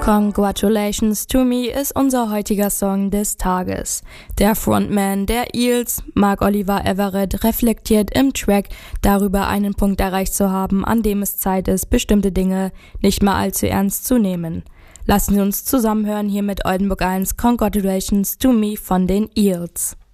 Congratulations to Me ist unser heutiger Song des Tages. Der Frontman der Eels, Mark Oliver Everett, reflektiert im Track darüber, einen Punkt erreicht zu haben, an dem es Zeit ist, bestimmte Dinge nicht mehr allzu ernst zu nehmen. Lassen Sie uns zusammenhören hier mit Oldenburg 1 Congratulations to Me von den Eels.